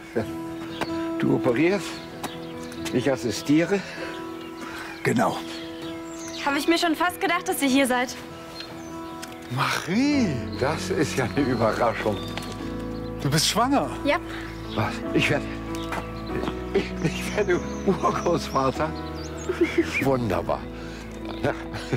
Du operierst, ich assistiere. Genau. Habe ich mir schon fast gedacht, dass ihr hier seid. Marie, Das ist ja eine Überraschung. du bist schwanger. Ja. Was? Ich werde Urgroßvater? Wunderbar. Ja.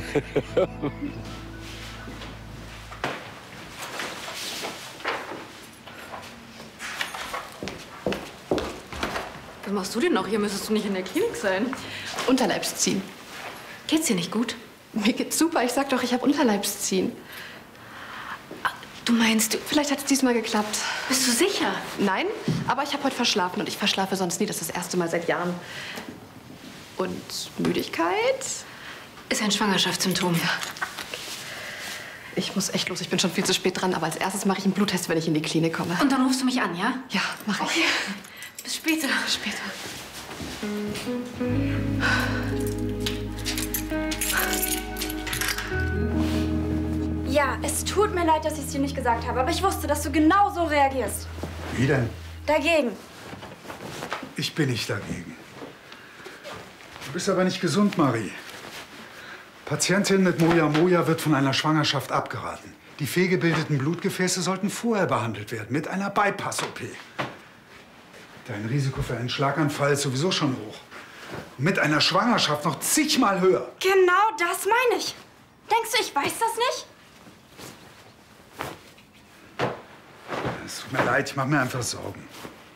Was machst du denn noch? Hier müsstest du nicht in der Klinik sein. Unterleibsziehen. Geht's dir nicht gut? Mir geht's super. Ich sag doch, ich habe Unterleibsziehen. Du meinst, vielleicht hat es diesmal geklappt. Bist du sicher? Nein, aber ich habe heute verschlafen und ich verschlafe sonst nie. Das ist das erste Mal seit Jahren. Und Müdigkeit? Ist ein Schwangerschaftssymptom. Ja. Ich muss echt los. Ich bin schon viel zu spät dran. Aber als erstes mache ich einen Bluttest, wenn ich in die Klinik komme. Und dann rufst du mich an, ja? Ja, mache ich. Okay. Bis später. Bis später. Ja, es tut mir leid, dass ich es dir nicht gesagt habe, aber ich wusste, dass du genau so reagierst. Wie denn? Dagegen. Ich bin nicht dagegen. Du bist aber nicht gesund, Marie. Patientin mit Moja wird von einer Schwangerschaft abgeraten. Die fehlgebildeten Blutgefäße sollten vorher behandelt werden, mit einer Bypass-OP. Dein Risiko für einen Schlaganfall ist sowieso schon hoch. Und mit einer Schwangerschaft noch zigmal höher. Genau das meine ich. Denkst du, ich weiß das nicht? Es tut mir leid, ich mache mir einfach Sorgen.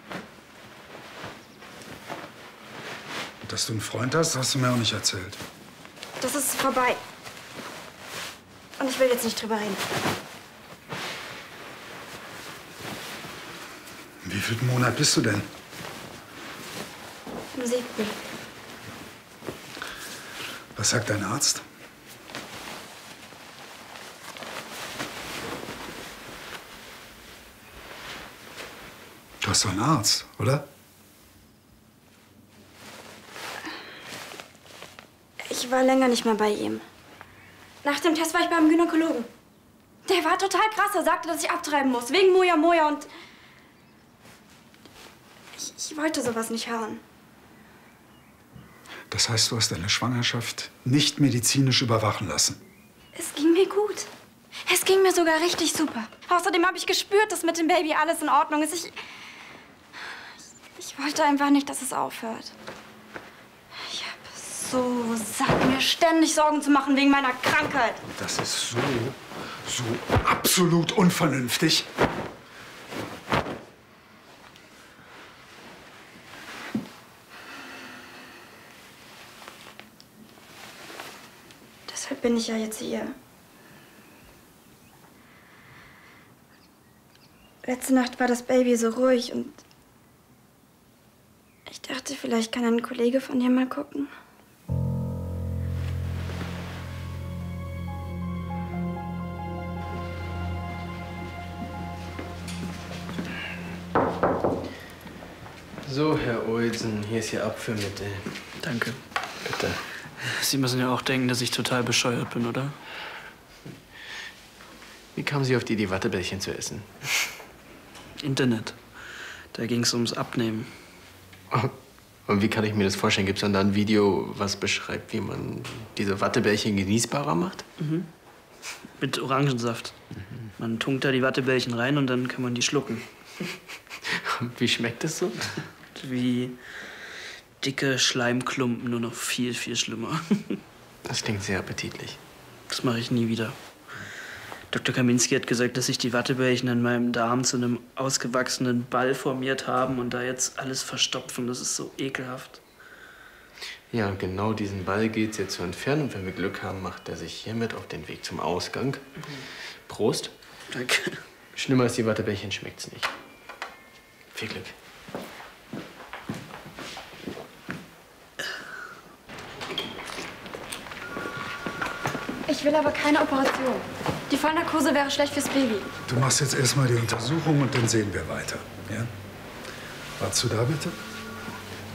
Und dass du einen Freund hast, hast du mir auch nicht erzählt. Das ist vorbei. Und ich will jetzt nicht drüber reden. Im wievielten Monat bist du denn? Im 7. Was sagt dein Arzt? Du hast doch einen Arzt, oder? Ich war länger nicht mehr bei ihm. Nach dem Test war ich beim Gynäkologen. Der war total krass. Er sagte, dass ich abtreiben muss. Wegen Moja und... Ich wollte sowas nicht hören. Das heißt, du hast deine Schwangerschaft nicht medizinisch überwachen lassen. Es ging mir gut. Es ging mir sogar richtig super. Außerdem habe ich gespürt, dass mit dem Baby alles in Ordnung ist. Ich wollte einfach nicht, dass es aufhört. Ich habe so satt, mir ständig Sorgen zu machen wegen meiner Krankheit. Das ist so absolut unvernünftig. Deshalb bin ich ja jetzt hier. Letzte Nacht war das Baby so ruhig und ich dachte, vielleicht kann ein Kollege von dir mal gucken. So, Herr Olsen, hier ist Ihr Abführmittel. Danke. Bitte. Sie müssen ja auch denken, dass ich total bescheuert bin, oder? Wie kamen Sie auf die Idee, Wattebällchen zu essen? Internet. Da ging es ums Abnehmen. Und wie kann ich mir das vorstellen? Gibt es dann da ein Video, was beschreibt, wie man diese Wattebällchen genießbarer macht? Mhm. Mit Orangensaft. Man tunkt da die Wattebällchen rein und dann kann man die schlucken. Und wie schmeckt das so? Wie dicke Schleimklumpen, nur noch viel, viel schlimmer. Das klingt sehr appetitlich. Das mache ich nie wieder. Dr. Kaminski hat gesagt, dass sich die Wattebällchen in meinem Darm zu einem ausgewachsenen Ball formiert haben und da jetzt alles verstopfen. Das ist so ekelhaft. Ja, genau diesen Ball gilt es jetzt zu entfernen. Und wenn wir Glück haben, macht er sich hiermit auf den Weg zum Ausgang. Prost. Danke. Schlimmer als die Wattebällchen schmeckt's nicht. Viel Glück. Ich will aber keine Operation. Die Vollnarkose wäre schlecht fürs Baby. Du machst jetzt erstmal die Untersuchung und dann sehen wir weiter. Ja? Wartest du da bitte?